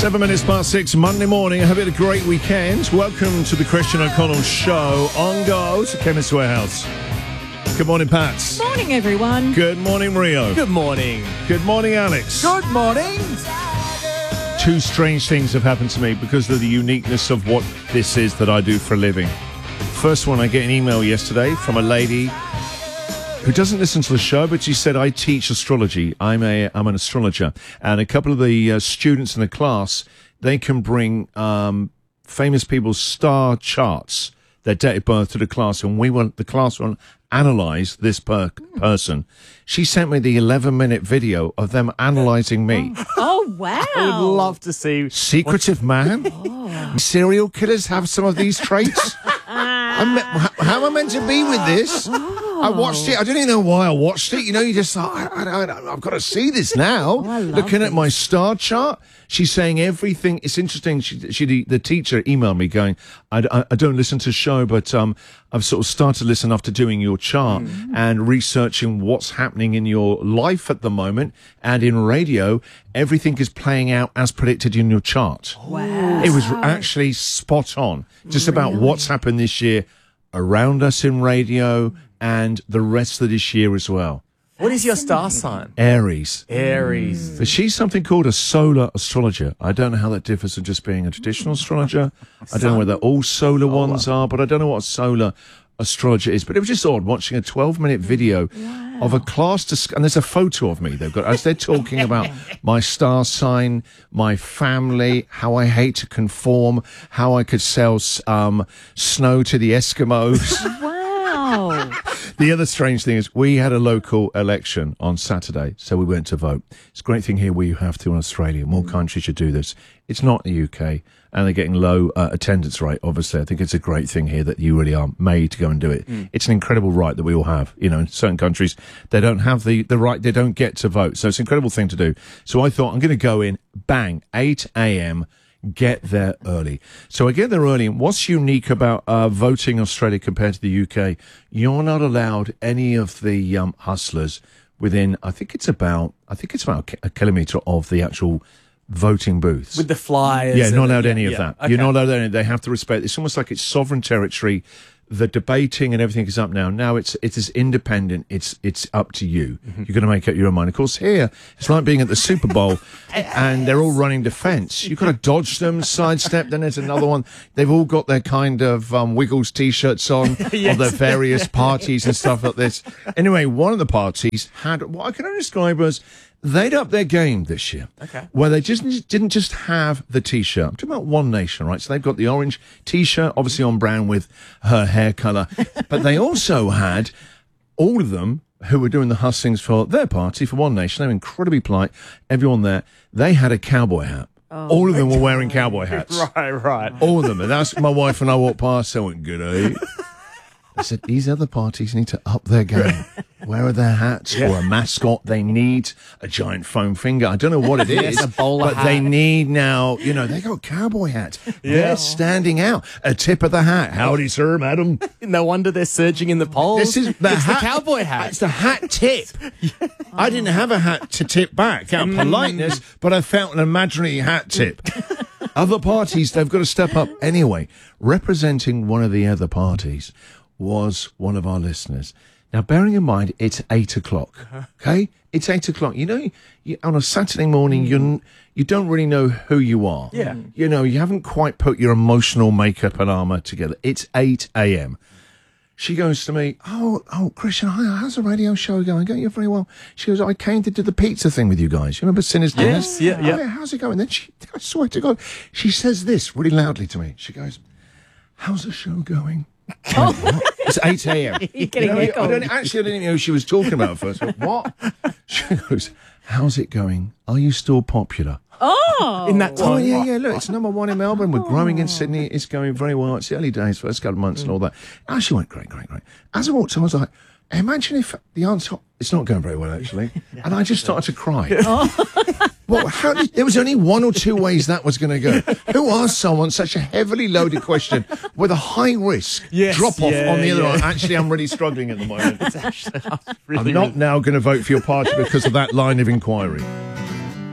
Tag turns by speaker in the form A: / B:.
A: 6:07, Monday morning. I hope you had a great weekend. Welcome to the Christian O'Connell Show on Go to Chemist Warehouse. Good morning, Pats.
B: Morning, everyone.
A: Good morning, Rio.
C: Good morning.
A: Good morning, Alex.
C: Good morning.
A: Two strange things have happened to me because of the uniqueness of what this is that I do for a living. First one, I get an email yesterday from a lady who doesn't listen to the show, but she said, I teach astrology. I'm an astrologer. And a couple of the students in the class, they can bring famous people's star charts, their date of birth to the class, and the class will analyse this person. She sent me the 11-minute video of them analysing me.
B: Oh, wow.
C: I would love to see.
A: Secretive man? Oh. Serial killers have some of these traits? How am I meant to be with this? I watched it. I don't even know why I watched it. You know, you just thought, I've got to see this now. Looking at my star chart, she's saying everything. It's interesting. The teacher emailed me going, I don't listen to the show, but I've sort of started to listen after doing your chart and researching what's happening in your life at the moment. And in radio, everything is playing out as predicted in your chart.
B: Wow.
A: It was actually spot on. Just about what's happened this year around us in radio and the rest of this year as well.
C: What is your star sign?
A: Aries.
C: Aries.
A: But she's something called a solar astrologer. I don't know how that differs from just being a traditional astrologer. I don't know whether all solar ones are, but I don't know what a solar astrologer is. But it was just odd watching a 12-minute video of a class, and there's a photo of me they've got, as they're talking about my star sign, my family, how I hate to conform, how I could sell snow to the Eskimos.
B: Wow.
A: The other strange thing is we had a local election on Saturday, so we went to vote. It's a great thing here where you have to in Australia. More countries should do this. It's not the UK, and they're getting low attendance rate, obviously. I think it's a great thing here that you really are made to go and do it. It's an incredible right that we all have. You know, in certain countries, they don't have the right, they don't get to vote. So it's an incredible thing to do. So I thought, I'm going to go in, bang, 8 a.m., get there early. So I get there early, and what's unique about voting in Australia compared to the UK, you're not allowed any of the hustlers within, I think it's about a kilometre of the actual voting booths.
C: With the flyers.
A: Yeah, not allowed any of that.
C: Okay.
A: You're not allowed any. They have to respect. It's almost like it's sovereign territory. The debating and everything is up now. Now it is independent. It's up to you. You're going to make up your own mind. Of course, here it's like being at the Super Bowl, and they're all running defence. You've got to dodge them, sidestep. Then there's another one. They've all got their kind of Wiggles T-shirts on of their various parties and stuff like this. Anyway, one of the parties had what I can only describe as they'd up their game this year.
C: Okay.
A: Where they just didn't just have the T-shirt. I'm talking about One Nation, right? So they've got the orange T-shirt, obviously on brand with her hair colour. But they also had all of them who were doing the hustings for their party, for One Nation. They were incredibly polite. Everyone there, they had a cowboy hat. All of them were wearing cowboy hats.
C: Right.
A: All of them. And that's my wife and I walked past. I went, good day. I said, these other parties need to up their game. Where are their hats or a mascot? They need a giant foam finger. I don't know what it is,
C: a bowler
A: but
C: hat.
A: they need now, you know, they got cowboy hats. They're standing out. A tip of the hat. Howdy, sir, madam.
C: No wonder they're surging in the polls.
A: This is the
C: It's
A: hat.
C: the cowboy hat.
A: It's the hat tip. I didn't have a hat to tip back out of politeness, but I felt an imaginary hat tip. Other parties, they've got to step up. Anyway, representing one of the other parties was one of our listeners. Now, bearing in mind, it's 8 o'clock, okay? It's 8 o'clock. You know, on a Saturday morning, you don't really know who you are.
C: Yeah.
A: You know, you haven't quite put your emotional makeup and armour together. It's 8 a.m. She goes to me, oh, Christian, hi, how's the radio show going? Going, you're very well. She goes, I came to do the pizza thing with you guys. You remember Sinners Dinners?
C: Yes, yeah.
A: Oh, yeah. How's it going? Then I swear to God, she says this really loudly to me. She goes, how's the show going? It's 8 a.m.
B: You're getting
A: I
B: echoed.
A: didn't even know who she was talking about at first. But what? She goes, how's it going? Are you still popular?
B: Oh.
C: In that time.
A: Oh, yeah, look, it's #1 in Melbourne. We're growing in Sydney. It's going very well. It's the early days, first couple of months and all that. And she went, great. As I walked on, I was like, imagine if the answer, it's not going very well, actually. And I just started to cry. Well, there was only one or two ways that was going to go. Who asked someone such a heavily loaded question with a high risk drop-off on the other one? Actually, I'm really struggling at the moment.
C: It's actually,
A: I'm not now going to vote for your party because of that line of inquiry.